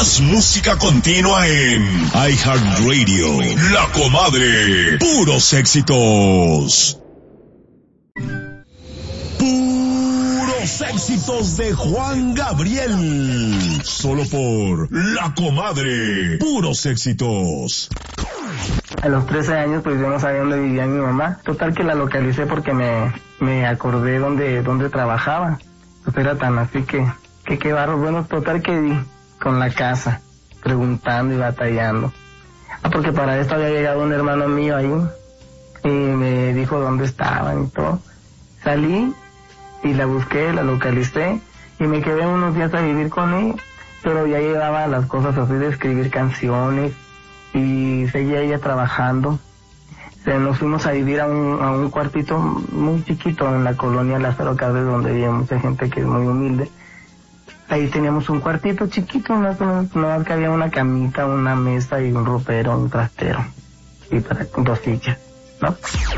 Más música continua en iHeartRadio. La Comadre. Puros éxitos. Puros éxitos de Juan Gabriel. Solo por La Comadre. Puros éxitos. A los 13 años pues yo no sabía dónde vivía mi mamá. Total que la localicé porque me acordé dónde trabajaba. Pues era tan así que qué barro. Bueno, total que di con la casa, preguntando y batallando. Porque para esto había llegado un hermano mío ahí y me dijo dónde estaban y todo. Salí y la busqué, la localicé y me quedé unos días a vivir con él, pero ya llevaba las cosas así de escribir canciones y seguía ella trabajando. Nos fuimos a vivir a un cuartito muy chiquito en la colonia Lázaro Cárdenas, donde había mucha gente que es muy humilde. Ahí teníamos un cuartito chiquito, no más que había una camita, una mesa y un ropero, un trastero y para 2 sillas, ¿no?